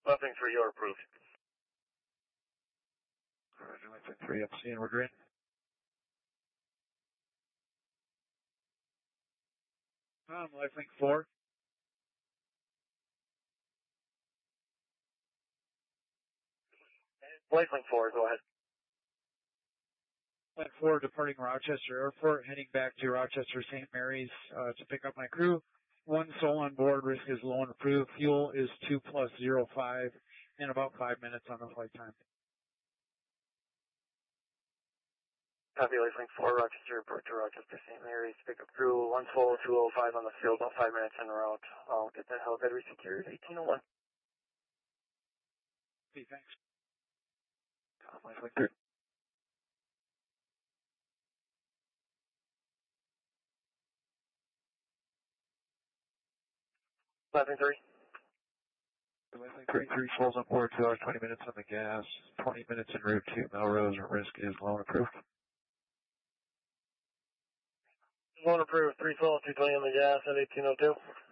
Lifting 3, you're approved. Roger, Lifting 3, I'm seeing we're green. Lifting 4. Lifting 4, go ahead. Flight 4 departing Rochester Airport, heading back to Rochester St. Mary's to pick up my crew. 1 soul on board, risk is low and approved. Fuel is 2+05 and about 5 minutes on the flight time. Copy, Lifting 4, Rochester Airport to Rochester St. Mary's, pick up crew. 1 soul, 205 on the field, about 5 minutes en route. I'll get that helicopter secured, 1801. Okay, thanks. Lifting 3. Lifting 3. Lifting 3, 3 souls on board, 2 hours, 20 minutes on the gas, 20 minutes en route to Melrose, risk is low and approved. Loan approved, 3 souls, 220 on the gas at 1802.